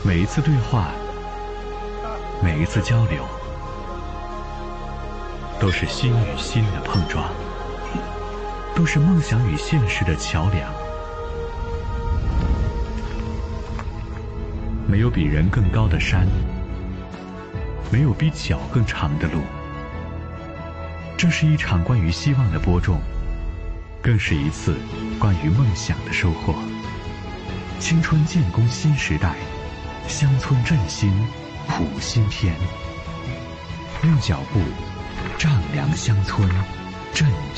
每一次对话，每一次交流，都是心与心的碰撞，都是梦想与现实的桥梁。没有比人更高的山，没有比脚更长的路。这是一场关于希望的播种，更是一次关于梦想的收获。青春建功新时代，乡村振兴谱新篇。用脚步丈量乡村，振